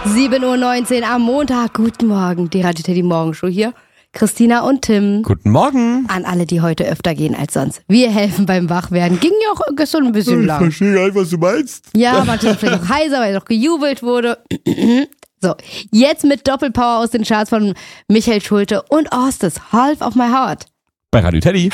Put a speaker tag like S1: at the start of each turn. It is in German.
S1: 7:19 Uhr am Montag. Guten Morgen, die Radio Teddy Morgenshow hier. Christina und Tim.
S2: Guten Morgen.
S1: An alle, die heute öfter gehen als sonst. Wir helfen beim Wachwerden. Ging ja auch gestern ein bisschen lang.
S2: Ich verstehe gar nicht, was du meinst.
S1: Ja, manche sind vielleicht auch heiser, weil noch gejubelt wurde. So, jetzt mit Doppelpower aus den Charts von Michael Schulte und Orstes. Half of my heart.
S2: Bei Radio Teddy.